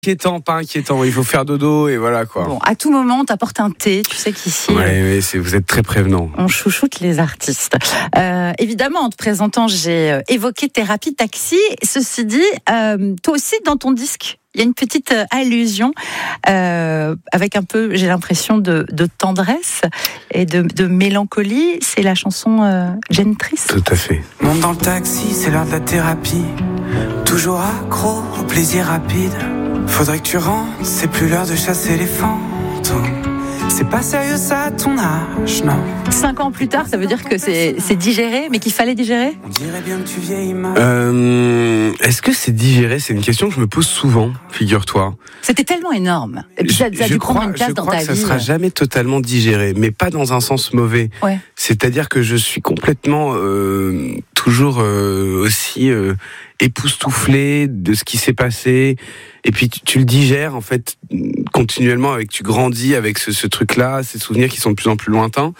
Pas inquiétant, il faut faire dodo et voilà quoi. Bon, à tout moment, t'apportes un thé, tu sais qu'ici... vous êtes très prévenant. On chouchoute les artistes. Évidemment, en te présentant, j'ai évoqué Thérapie Taxi. Ceci dit, toi aussi, dans ton disque, il y a une petite allusion avec un peu, j'ai l'impression, de tendresse et de mélancolie. C'est la chanson Gentrice. Tout à fait. Monte dans le taxi, c'est l'heure de la thérapie. Toujours accro au plaisir rapide. Faudrait que tu rentres, c'est plus l'heure de chasser les fantômes. C'est pas sérieux ça à ton âge, non. 5 ans plus tard, ça veut dire que c'est digéré, mais qu'il fallait digérer ? On dirait bien que tu vieillis mal. Est-ce que c'est digéré ? C'est une question que je me pose souvent, figure-toi. C'était tellement énorme. Et puis ça a dû prendre une place dans ta vie. Je crois que ça sera jamais totalement digéré, mais pas dans un sens mauvais. Ouais. C'est-à-dire que je suis complètement toujours aussi époustouflé de ce qui s'est passé. Et puis tu le digères en fait continuellement, avec tu grandis avec ce truc-là, ces souvenirs qui sont de plus en plus lointains.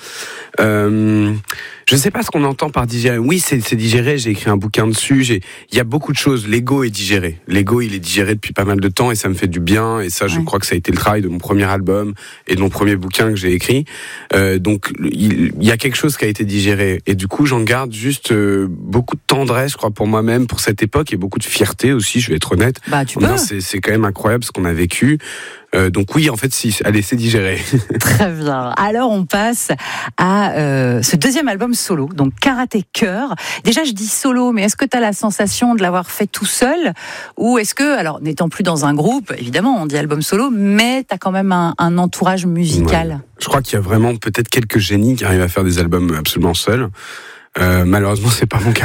Je sais pas ce qu'on entend par digérer. Oui, c'est digéré. J'ai écrit un bouquin dessus. Il y a beaucoup de choses. L'ego est digéré. L'ego, il est digéré depuis pas mal de temps et ça me fait du bien. Et ça, je crois que ça a été le travail de mon premier album et de mon premier bouquin que j'ai écrit. Donc, il y a quelque chose qui a été digéré. Et du coup, j'en garde juste beaucoup de tendresse, je crois, pour moi-même, pour cette époque, et beaucoup de fierté aussi. Je vais être honnête. Bah, tu peux. C'est quand même incroyable ce qu'on a vécu. Donc oui, en fait, si. Allez, c'est digéré. Très bien. Alors, on passe à ce deuxième album solo, donc Karaté Cœur. Déjà, je dis solo, mais est-ce que tu as la sensation de l'avoir fait tout seul ? Ou est-ce que, alors, n'étant plus dans un groupe, évidemment, on dit album solo, mais tu as quand même un entourage musical ? Ouais. Je crois qu'il y a vraiment peut-être quelques génies qui arrivent à faire des albums absolument seuls. Malheureusement, c'est pas mon cas.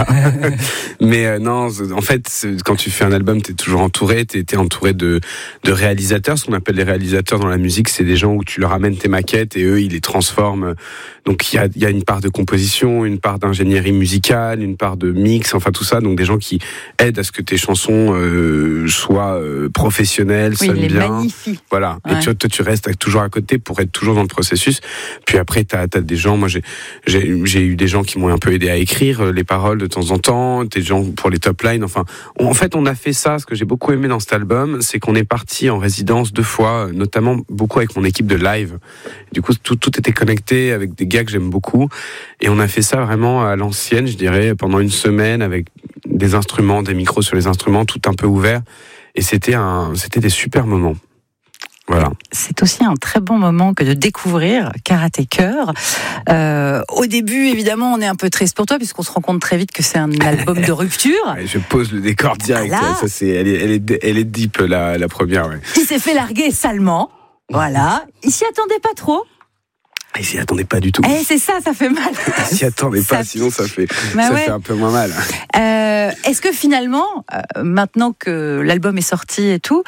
Mais non, en fait, quand tu fais un album, t'es toujours entouré. T'es entouré de réalisateurs. Ce qu'on appelle les réalisateurs dans la musique, c'est des gens où tu leur amènes tes maquettes et eux, ils les transforment. Donc il y a une part de composition, une part d'ingénierie musicale, une part de mix, enfin tout ça. Donc des gens qui aident à ce que tes chansons soient professionnelles, sonnent bien. Les magnifient. Voilà. Ouais. Et tu restes toujours à côté pour être toujours dans le processus. Puis après, t'as des gens. Moi, j'ai eu des gens qui m'ont un peu aidé à écrire les paroles de temps en temps, des gens pour les top lines. Enfin, en fait, on a fait ça. Ce que j'ai beaucoup aimé dans cet album, c'est qu'on est parti en résidence 2 fois, notamment beaucoup avec mon équipe de live. Du coup, tout était connecté avec des gars que j'aime beaucoup. Et on a fait ça vraiment à l'ancienne, je dirais, pendant une semaine avec des instruments, des micros sur les instruments, tout un peu ouvert. Et c'était des super moments. Voilà. C'est aussi un très bon moment que de découvrir Karaté Cœur. Au début, évidemment, on est un peu triste pour toi puisqu'on se rend compte très vite que c'est un album de rupture. Ouais, je pose le décor direct. Voilà. Ça, elle est deep la première. Ouais. Il s'est fait larguer salement. Voilà. Il s'y attendait pas trop. Il s'y attendait pas du tout. C'est ça fait mal. Il s'y attendait pas, sinon ça fait un peu moins mal. Est-ce que finalement, maintenant que l'album est sorti et tout,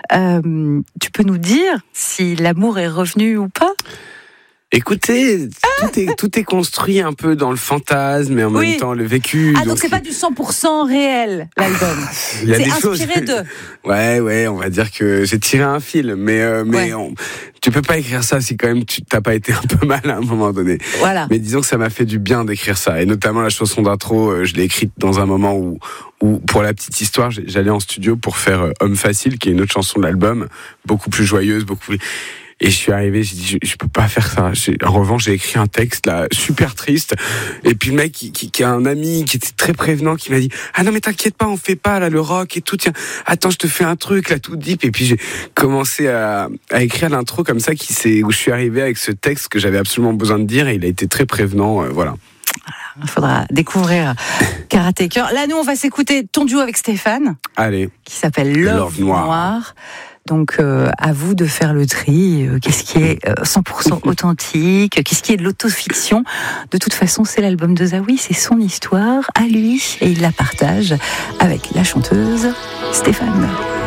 tu peux nous dire si l'amour est revenu ou pas ? Écoutez, tout est construit un peu dans le fantasme et en même temps le vécu. Donc c'est pas du 100% réel, l'album. Il y a c'est des inspiré choses. de. Ouais, on va dire que j'ai tiré un fil, mais tu peux pas écrire ça si quand même tu t'as pas été un peu mal à un moment donné. Voilà. Mais disons que ça m'a fait du bien d'écrire ça, et notamment la chanson d'intro, je l'ai écrite dans un moment où pour la petite histoire, j'allais en studio pour faire Homme Facile, qui est une autre chanson de l'album, beaucoup plus joyeuse, beaucoup plus... Et je suis arrivé, j'ai dit, je peux pas faire ça. En revanche, j'ai écrit un texte, là, super triste. Et puis le mec, qui a un ami, qui était très prévenant, qui m'a dit, ah non, mais t'inquiète pas, on fait pas, là, le rock et tout, tiens, attends, je te fais un truc, là, tout deep. Et puis j'ai commencé à écrire l'intro comme ça, où je suis arrivé avec ce texte que j'avais absolument besoin de dire, et il a été très prévenant, voilà. Il faudra découvrir Karaté Cœur. Là, nous, on va s'écouter ton duo avec Stéphane. Allez. Qui s'appelle Love Noir. Donc, à vous de faire le tri. Qu'est-ce qui est 100% authentique ? Qu'est-ce qui est de l'autofiction ? De toute façon, c'est l'album de Zawi, c'est son histoire à lui. Et il la partage avec la chanteuse Stéphane.